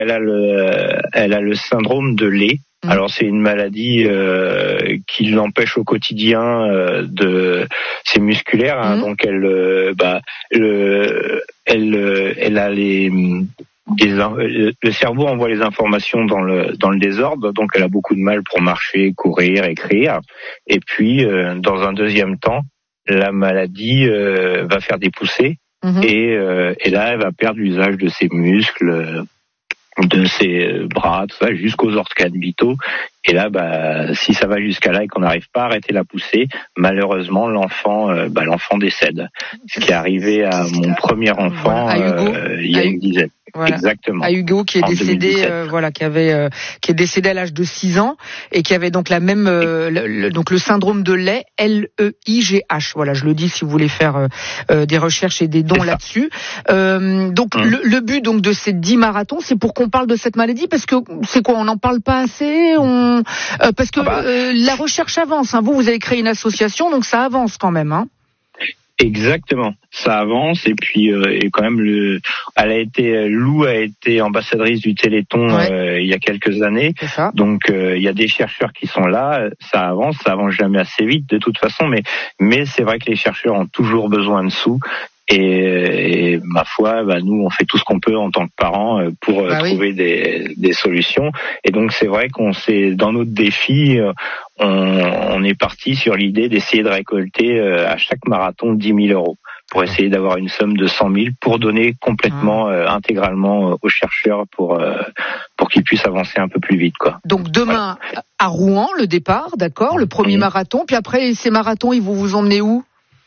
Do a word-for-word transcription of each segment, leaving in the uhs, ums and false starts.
Elle a le, elle a le syndrome de Leigh. Mmh. Alors c'est une maladie euh, qui l'empêche au quotidien euh, de, c'est musculaire, hein, mmh. donc elle, euh, bah, le, elle, elle a les, les, le cerveau envoie les informations dans le dans le désordre, donc elle a beaucoup de mal pour marcher, courir, écrire. Et puis euh, dans un deuxième temps, la maladie euh, va faire des poussées mmh. et, euh, et là elle va perdre l'usage de ses muscles, de ses bras, tout ça, jusqu'aux organes vitaux. Et là, bah, si ça va jusqu'à là et qu'on n'arrive pas à arrêter la poussée, malheureusement, l'enfant, euh, bah, l'enfant décède. Ce qui est arrivé à mon premier enfant voilà, euh, il y a une dizaine. Voilà. Exactement. À Hugo qui est en décédé, euh, voilà, qui avait, euh, qui est décédé à l'âge de six ans et qui avait donc la même, euh, le, le, donc le syndrome de Leigh, L E I G H. Voilà, je le dis si vous voulez faire euh, euh, des recherches et des dons là-dessus. Euh, donc hum. le, le but donc de ces dix marathons, c'est pour qu'on parle de cette maladie parce que c'est quoi, on n'en parle pas assez, on, euh, parce que ah bah. euh, la recherche avance. Hein. Vous, vous avez créé une association, donc ça avance quand même. Hein. Exactement, ça avance et puis euh, et quand même le, elle a été Lou a été ambassadrice du Téléthon ouais. euh, il y a quelques années, donc euh, il y a des chercheurs qui sont là, ça avance, ça avance jamais assez vite de toute façon, mais mais c'est vrai que les chercheurs ont toujours besoin de sous. Et, et ma foi, bah, nous on fait tout ce qu'on peut en tant que parents pour bah trouver oui. des, des solutions. Et donc c'est vrai qu'on s'est dans notre défi, on, on est parti sur l'idée d'essayer de récolter à chaque marathon dix mille euros pour essayer d'avoir une somme de cent mille pour donner complètement, mmh. euh, intégralement aux chercheurs pour euh, pour qu'ils puissent avancer un peu plus vite, quoi. Donc demain voilà. à Rouen le départ, d'accord, le premier mmh. marathon. Puis après ces marathons, ils vont vous emmener où?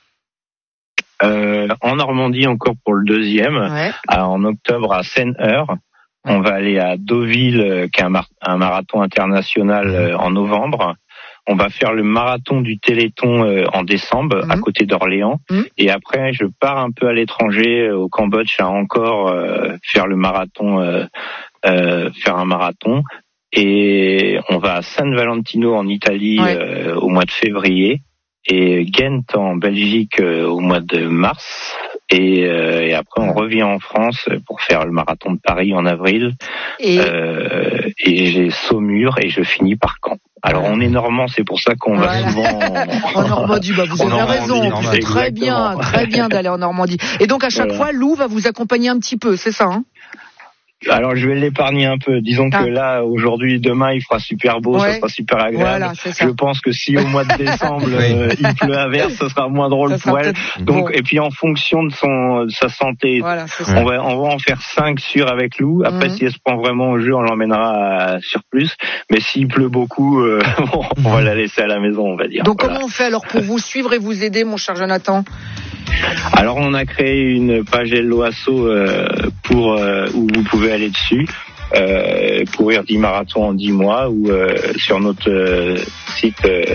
Euh, en Normandie encore pour le deuxième, ouais. à, en octobre à Seine-Heure. Ouais. On va aller à Deauville, euh, qui est un, mar- un marathon international euh, en novembre. On va faire le marathon du Téléthon euh, en décembre, mmh. à côté d'Orléans. Mmh. Et après, je pars un peu à l'étranger, au Cambodge, à encore euh, faire le marathon, euh, euh, faire un marathon. Et on va à San Valentino en Italie ouais. euh, au mois de février. Et Ghent en Belgique euh, au mois de mars et, euh, et après on revient en France pour faire le marathon de Paris en avril et, euh, et j'ai Saumur et je finis par Caen. Alors on est normand, c'est pour ça qu'on voilà. va souvent en, en Normandie. Bah vous avez raison, c'est très bien, très bien d'aller en Normandie. Et donc à chaque voilà. fois, Lou va vous accompagner un petit peu, c'est ça hein? Alors je vais l'épargner un peu. Disons ah. que là, aujourd'hui, demain, il fera super beau, ouais. ça sera super agréable. Voilà, je pense que si au mois de décembre oui. euh, il pleut à verse, ça sera moins drôle pour elle. Donc bon. Et puis en fonction de son de sa santé, voilà, on va on va en faire cinq sûrs avec Lou. Après, mm-hmm. si elle se prend vraiment au jeu, on l'emmènera sur plus. Mais s'il pleut beaucoup, euh, bon, on va la laisser à la maison, on va dire. Donc voilà. Comment on fait alors pour vous suivre et vous aider, mon cher Jonathan? Alors on a créé une page Hello Asso euh, pour euh, où vous pouvez aller dessus, euh, courir dix marathons en dix mois ou euh, sur notre euh, site, euh,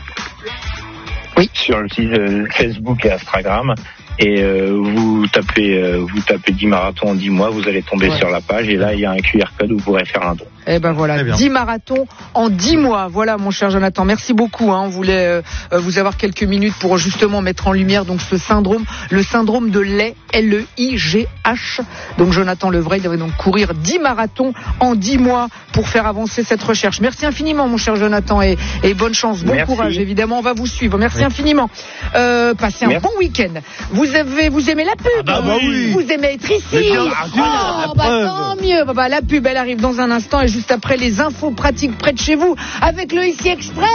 oui, sur le site euh, Facebook et Instagram. Et euh, vous tapez euh, vous tapez dix marathons en dix mois, vous allez tomber ouais. sur la page et là il y a un Q R code où vous pourrez faire un don. Eh ben voilà, dix marathons en dix mois. Voilà mon cher Jonathan, merci beaucoup. Hein. On voulait euh, vous avoir quelques minutes pour justement mettre en lumière donc ce syndrome, le syndrome de Leigh, L E I G H. Donc Jonathan Levray devrait donc courir dix marathons en dix mois pour faire avancer cette recherche. Merci infiniment mon cher Jonathan et, et bonne chance, bon merci. Courage. Évidemment, on va vous suivre. Merci oui. infiniment. Euh, passez merci. un bon week-end. Vous avez, vous aimez la pub ah bah bah oui. Vous aimez être ici bien, oh, bah tant mieux. Bah, bah, la pub, elle arrive dans un instant et juste après les infos pratiques près de chez vous avec le Ici Express.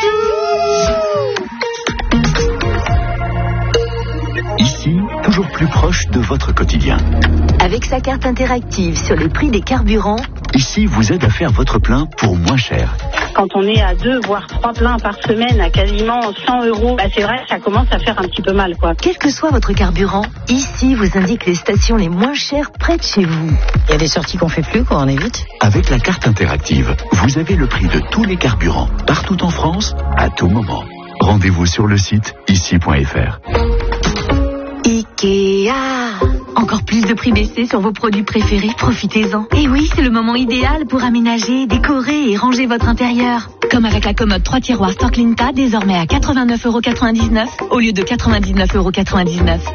Ici, toujours plus proche de votre quotidien. Avec sa carte interactive sur les prix des carburants, Ici vous aide à faire votre plein pour moins cher. Quand on est à deux, voire trois pleins par semaine à quasiment cent euros, bah c'est vrai, ça commence à faire un petit peu mal, quoi. Quel que soit votre carburant, Ici vous indique les stations les moins chères près de chez vous. Il y a des sorties qu'on fait plus, quoi, on évite. Avec la carte interactive, vous avez le prix de tous les carburants, partout en France, à tout moment. Rendez-vous sur le site ici point f r. Ikea. Encore plus de prix baissés sur vos produits préférés, profitez-en. Et oui, c'est le moment idéal pour aménager, décorer et ranger votre intérieur. Comme avec la commode trois tiroirs Storklinta, désormais à quatre-vingt-neuf euros quatre-vingt-dix-neuf au lieu de quatre-vingt-dix-neuf euros quatre-vingt-dix-neuf.